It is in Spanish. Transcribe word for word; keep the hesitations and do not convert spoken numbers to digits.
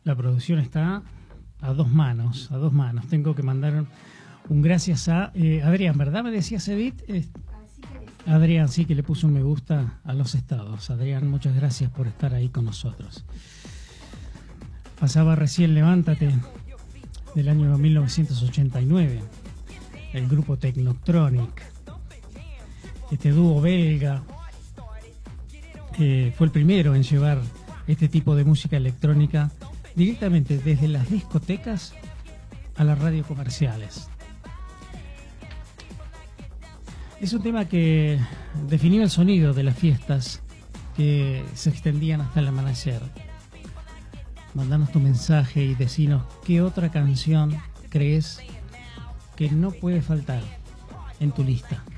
La producción está a dos manos, a dos manos. Tengo que mandar un gracias a eh, Adrián, ¿verdad? Me decías, Edith. Eh, Adrián, sí, que le puso un me gusta a los estados. Adrián, muchas gracias por estar ahí con nosotros. Pasaba recién Levántate, del año mil novecientos ochenta y nueve. El grupo Technotronic, este dúo belga, eh, fue el primero en llevar este tipo de música electrónica directamente desde las discotecas a las radios comerciales. Es un tema que definía el sonido de las fiestas que se extendían hasta el amanecer. Mandanos tu mensaje y decinos qué otra canción crees que no puede faltar en tu lista.